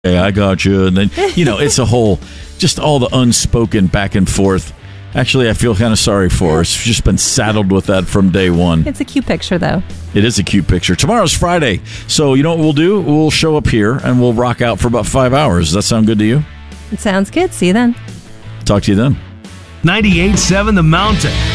Hey, I got you. And then, it's a whole, just all the unspoken back and forth. Actually, I feel kind of sorry for her. She's just been saddled with that from day one. It's a cute picture, though. It is a cute picture. Tomorrow's Friday. So you know what we'll do? We'll show up here and we'll rock out for about 5 hours. Does that sound good to you? It sounds good. See you then. Talk to you then. 98.7 The Mountain.